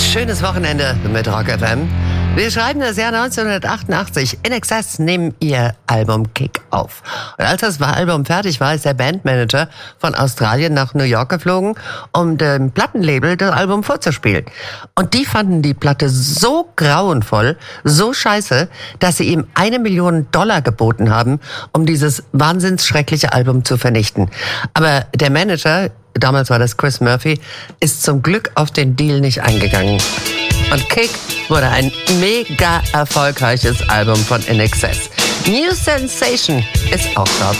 Schönes Wochenende mit Rock FM. Wir schreiben das Jahr 1988. INXS nehmen ihr Album Kick auf. Und als das Album fertig war, ist der Bandmanager von Australien nach New York geflogen, um dem Plattenlabel das Album vorzuspielen. Und die fanden die Platte so grauenvoll, so scheiße, dass sie ihm $1 Million geboten haben, um dieses wahnsinns schreckliche Album zu vernichten. Aber der Manager, damals war das Chris Murphy, ist zum Glück auf den Deal nicht eingegangen. Und Kick wurde ein mega erfolgreiches Album von INXS. New Sensation ist auch drauf.